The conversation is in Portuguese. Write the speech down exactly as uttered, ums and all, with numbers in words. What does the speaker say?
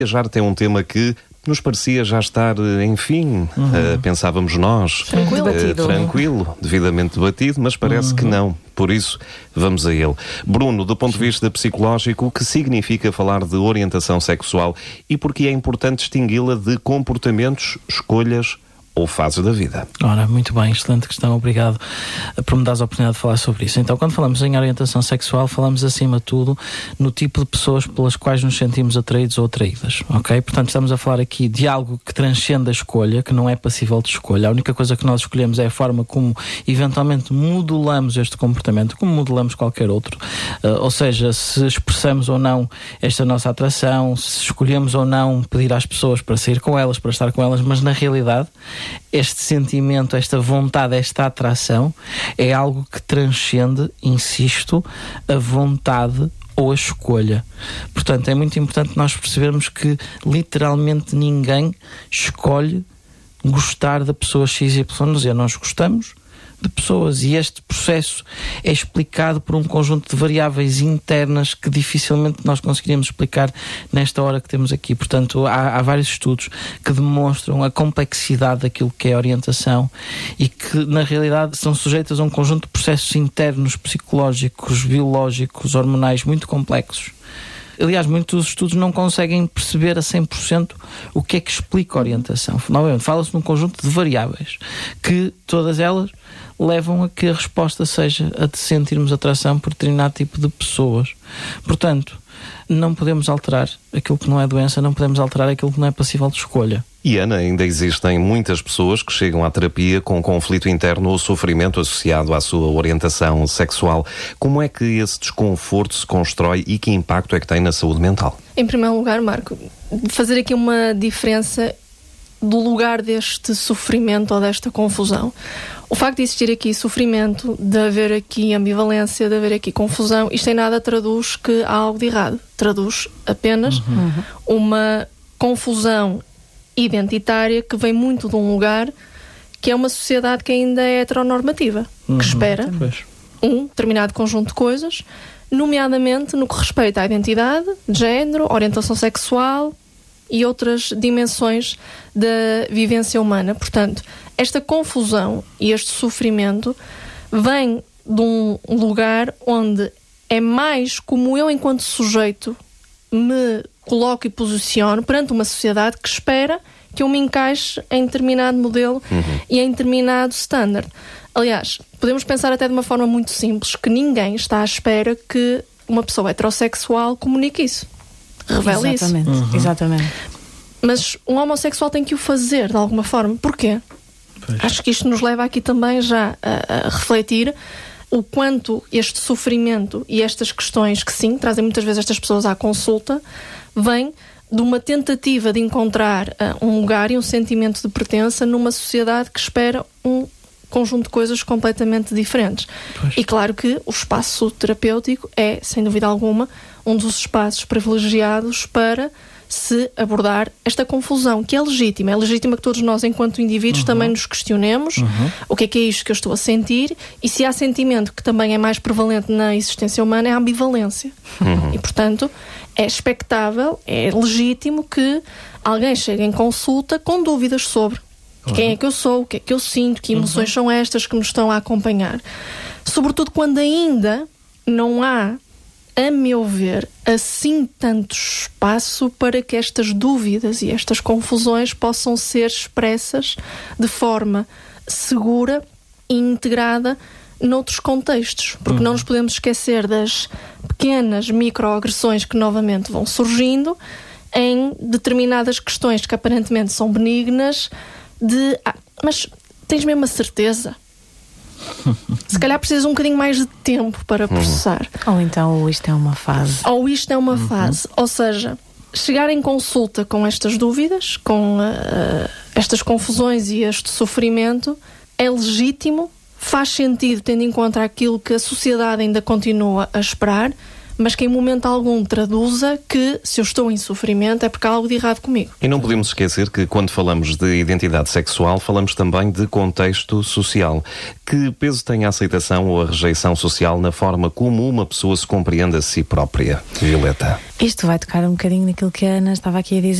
Viajar tem um tema que nos parecia já estar, enfim, uhum. uh, pensávamos nós, tranquilo, uh, tranquilo, devidamente debatido, mas parece uhum. que não. Por isso, vamos a ele. Bruno, do ponto de vista psicológico, o que significa falar de orientação sexual e porque é importante distingui-la de comportamentos, escolhas ou fases da vida? Ora, muito bem, excelente questão, obrigado por me dar a oportunidade de falar sobre isso. Então, quando falamos em orientação sexual, falamos acima de tudo no tipo de pessoas pelas quais nos sentimos atraídos ou atraídas, ok? Portanto, estamos a falar aqui de algo que transcende a escolha, que não é passível de escolha. A única coisa que nós escolhemos é a forma como eventualmente modulamos este comportamento, como modulamos qualquer outro. Uh, ou seja, se expressamos ou não esta nossa atração, se escolhemos ou não pedir às pessoas para sair com elas, para estar com elas, mas na realidade este sentimento, esta vontade, esta atração é algo que transcende, insisto, a vontade ou a escolha. Portanto, é muito importante nós percebermos que literalmente ninguém escolhe gostar da pessoa X Y Z. Nós gostamos de pessoas e este processo é explicado por um conjunto de variáveis internas que dificilmente nós conseguiríamos explicar nesta hora que temos aqui. Portanto, há, há vários estudos que demonstram a complexidade daquilo que é a orientação e que, na realidade, são sujeitas a um conjunto de processos internos, psicológicos, biológicos, hormonais muito complexos. Aliás, muitos estudos não conseguem perceber a cem por cento o que é que explica a orientação. Novamente, fala-se num conjunto de variáveis que, todas elas, levam a que a resposta seja a de sentirmos atração por determinado tipo de pessoas. Portanto, não podemos alterar aquilo que não é doença, não podemos alterar aquilo que não é passível de escolha. E Ana, ainda existem muitas pessoas que chegam à terapia com conflito interno ou sofrimento associado à sua orientação sexual. Como é que esse desconforto se constrói e que impacto é que tem na saúde mental? Em primeiro lugar, Marco, fazer aqui uma diferença do lugar deste sofrimento ou desta confusão. O facto de existir aqui sofrimento, de haver aqui ambivalência, de haver aqui confusão, isto em nada traduz que há algo de errado. Traduz apenas uhum. uma confusão identitária que vem muito de um lugar que é uma sociedade que ainda é heteronormativa, uhum. que espera um determinado conjunto de coisas, nomeadamente no que respeita à identidade, género, orientação sexual e outras dimensões da vivência humana. Portanto, esta confusão e este sofrimento vem de um lugar onde é mais como eu, enquanto sujeito, me coloco e posiciono perante uma sociedade que espera que eu me encaixe em determinado modelo uhum. e em determinado standard. Aliás, podemos pensar até de uma forma muito simples, que ninguém está à espera que uma pessoa heterossexual comunique isso. Revela Exatamente. isso. Uhum. Exatamente. Mas um homossexual tem que o fazer de alguma forma. Porquê? Pois. Acho que isto nos leva aqui também já a, a refletir o quanto este sofrimento e estas questões que sim, trazem muitas vezes estas pessoas à consulta, vêm de uma tentativa de encontrar uh, um lugar e um sentimento de pertença numa sociedade que espera um conjunto de coisas completamente diferentes. Pois. E claro que o espaço terapêutico é, sem dúvida alguma, um dos espaços privilegiados para se abordar esta confusão, que é legítima. É legítima que todos nós, enquanto indivíduos, uhum. também nos questionemos uhum. o que é que é isto que eu estou a sentir, e se há sentimento que também é mais prevalente na existência humana, é a ambivalência. Uhum. E, portanto, é expectável, é legítimo que alguém chegue em consulta com dúvidas sobre uhum. quem é que eu sou, o que é que eu sinto, que emoções uhum. são estas que me estão a acompanhar. Sobretudo quando ainda não há, a meu ver, assim tanto espaço para que estas dúvidas e estas confusões possam ser expressas de forma segura e integrada noutros contextos. Porque uhum. não nos podemos esquecer das pequenas microagressões que novamente vão surgindo em determinadas questões que aparentemente são benignas, de ah, mas tens mesmo a certeza? Se calhar precisas um bocadinho mais de tempo para processar. Ou então isto é uma fase. Ou isto é uma uhum. fase. Ou seja, chegar em consulta com estas dúvidas, com uh, estas confusões e este sofrimento, é legítimo, faz sentido tendo em conta aquilo que a sociedade ainda continua a esperar, mas que em momento algum traduza que se eu estou em sofrimento é porque há algo de errado comigo. E não podemos esquecer que quando falamos de identidade sexual, falamos também de contexto social. Que peso tem a aceitação ou a rejeição social na forma como uma pessoa se compreende a si própria? Violeta. Isto vai tocar um bocadinho naquilo que a Ana estava aqui a dizer.